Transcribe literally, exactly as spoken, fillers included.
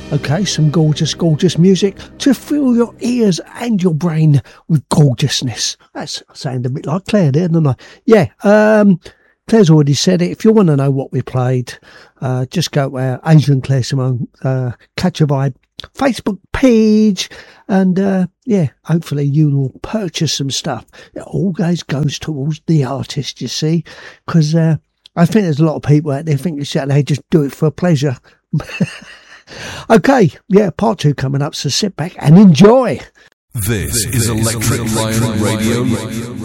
Okay, some gorgeous, gorgeous music to fill your ears and your brain with gorgeousness. That's sounding a bit like Claire there, doesn't I? Yeah, um, Claire's already said it. If you want to know what we played, uh, just go to our Adrian Claire Simone uh, Catch a Vibe Facebook page, and uh, yeah, hopefully you will purchase some stuff. It always goes towards the artist, you see, because uh, I think there's a lot of people out there think they just do it for pleasure. Okay, yeah, part two coming up, so sit back and enjoy. This, this is Electric Lion Radio. Radio.